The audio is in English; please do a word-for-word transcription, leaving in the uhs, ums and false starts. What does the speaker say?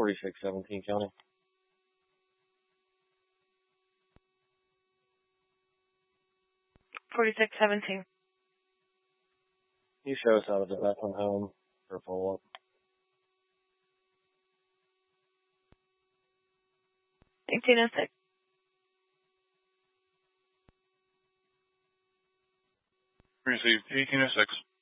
forty-six seventeen, County. forty-six seventeen. You show us out of the Bethlehem home for a follow-up. eighteen oh six. Received eighteen oh six.